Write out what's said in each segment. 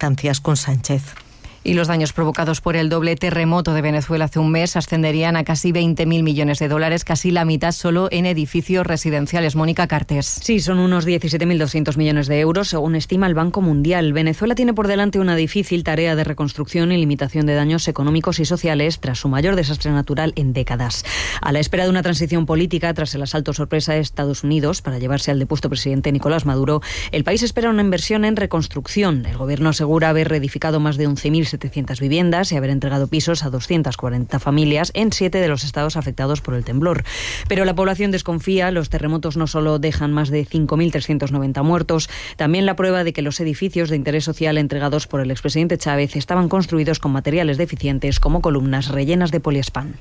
distancias con Sánchez. Y los daños provocados por el doble terremoto de Venezuela hace un mes ascenderían a casi 20.000 millones de dólares, casi la mitad solo en edificios residenciales. Mónica Cartes. Sí, son unos 17.200 millones de euros, según estima el Banco Mundial. Venezuela tiene por delante una difícil tarea de reconstrucción y limitación de daños económicos y sociales tras su mayor desastre natural en décadas. A la espera de una transición política tras el asalto sorpresa de Estados Unidos para llevarse al depuesto presidente Nicolás Maduro, el país espera una inversión en reconstrucción. El gobierno asegura haber reedificado más de 11.700 viviendas y haber entregado pisos a 240 familias en 7 de los estados afectados por el temblor. Pero la población desconfía. Los terremotos no solo dejan más de 5.390 muertos, también la prueba de que los edificios de interés social entregados por el expresidente Chávez estaban construidos con materiales deficientes como columnas rellenas de poliespán.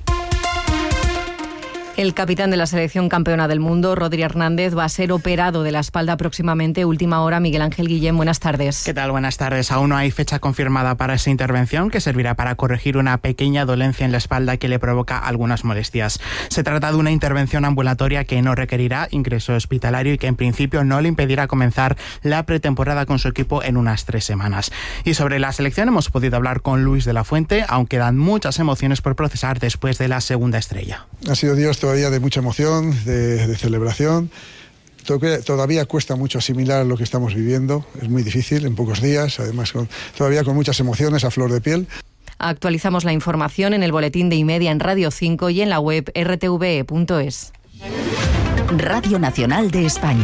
El capitán de la selección campeona del mundo, Rodri Hernández, va a ser operado de la espalda próximamente. Última hora, Miguel Ángel Guillén, buenas tardes. ¿Qué tal? Buenas tardes. Aún no hay fecha confirmada para esa intervención, que servirá para corregir una pequeña dolencia en la espalda que le provoca algunas molestias. Se trata de una intervención ambulatoria que no requerirá ingreso hospitalario y que en principio no le impedirá comenzar la pretemporada con su equipo en unas 3 semanas. Y sobre la selección hemos podido hablar con Luis de la Fuente, aunque dan muchas emociones por procesar después de la segunda estrella. Ha sido días todavía de mucha emoción, de celebración. Todavía cuesta mucho asimilar lo que estamos viviendo, es muy difícil en pocos días, además todavía con muchas emociones a flor de piel. Actualizamos la información en el boletín de Y-Media en Radio 5 y en la web rtve.es. Radio Nacional de España.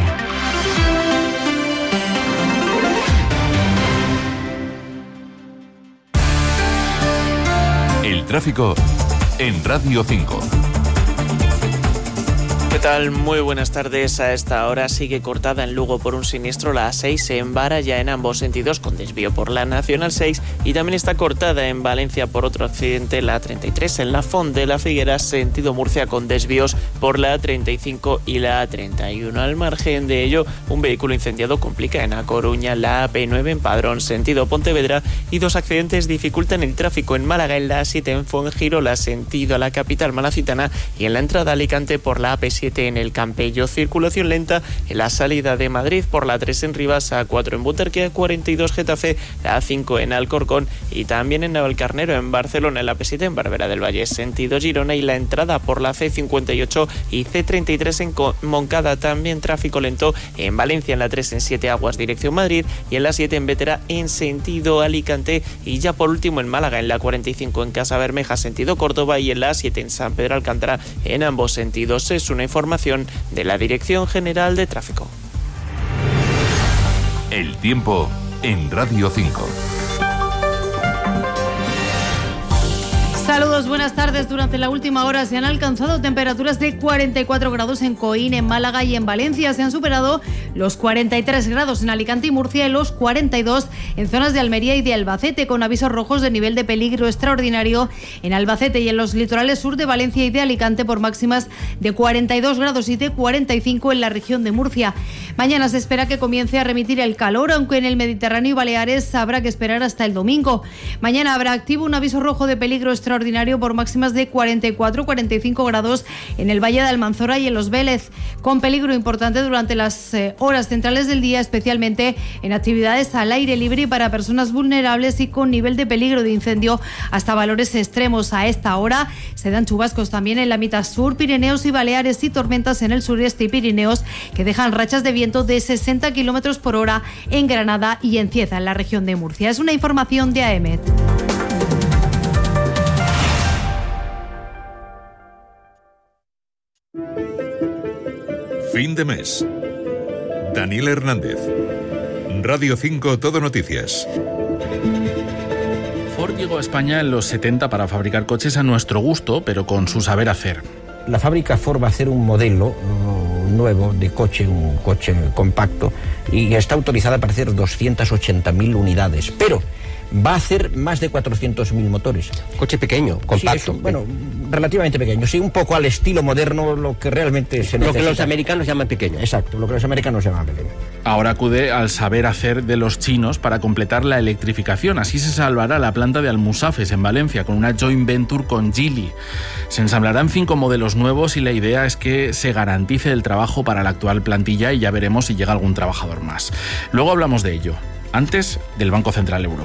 El tráfico en Radio 5. ¿Qué tal? Muy buenas tardes. A esta hora sigue cortada en Lugo por un siniestro la A6 en Vara, ya en ambos sentidos, con desvío por la Nacional 6, y también está cortada en Valencia por otro accidente la A33 en la Font de la Figuera, sentido Murcia, con desvíos por la A35 y la A31. Al margen de ello, un vehículo incendiado complica en A Coruña la AP9 en Padrón, sentido Pontevedra, y 2 accidentes dificultan el tráfico en Málaga en la A7 en Fuengirola, sentido a la capital malacitana, y en la entrada a Alicante por la AP7 en el Campello. Circulación lenta en la salida de Madrid por la 3 en Rivas, A4 en Butarque, A42 Getafe, la A5 en Alcorcón y también en Navalcarnero en Barcelona, en la P7 en Barberá del Valle, sentido Girona, y la entrada por la C58 y C33 en Moncada. También tráfico lento en Valencia en la 3 en 7 Aguas dirección Madrid y en la 7 en Bétera en sentido Alicante, y ya por último en Málaga en la 45 en Casa Bermeja sentido Córdoba y en la 7 en San Pedro Alcántara en ambos sentidos. Es una información de la Dirección General de Tráfico. El tiempo en Radio 5. Saludos, buenas tardes. Durante la última hora se han alcanzado temperaturas de 44 grados en Coín, en Málaga y en Valencia. Se han superado los 43 grados en Alicante y Murcia y los 42 en zonas de Almería y de Albacete, con avisos rojos de nivel de peligro extraordinario en Albacete y en los litorales sur de Valencia y de Alicante por máximas de 42 grados y de 45 en la región de Murcia. Mañana se espera que comience a remitir el calor, aunque en el Mediterráneo y Baleares habrá que esperar hasta el domingo. Mañana habrá activo un aviso rojo de peligro extraordinario por máximas de 44-45 grados en el Valle de Almanzora y en Los Vélez, con peligro importante durante las horas centrales del día, especialmente en actividades al aire libre y para personas vulnerables, y con nivel de peligro de incendio hasta valores extremos. A esta hora se dan chubascos también en la mitad sur, Pirineos y Baleares, y tormentas en el sureste y Pirineos que dejan rachas de viento de 60 km por hora en Granada y en Cieza, en la región de Murcia. Es una información de AEMET. Fin de mes. Daniel Hernández. Radio 5 Todo Noticias. Ford llegó a España en los 70 para fabricar coches a nuestro gusto, pero con su saber hacer. La fábrica Ford va a hacer un modelo nuevo de coche, un coche compacto, y está autorizada para hacer 280.000 unidades, pero va a hacer más de 400.000 motores. Coche pequeño, compacto. Sí, bueno, relativamente pequeño, sí, un poco al estilo moderno, lo que realmente se necesita. Lo que los americanos llaman pequeño. Exacto, lo que los americanos llaman pequeño. Ahora acude al saber hacer de los chinos para completar la electrificación. Así se salvará la planta de Almusafes en Valencia con una joint venture con Geely. Se ensamblarán 5 modelos nuevos y la idea es que se garantice el trabajo para la actual plantilla, y ya veremos si llega algún trabajador más. Luego hablamos de ello. Antes, del Banco Central Europeo.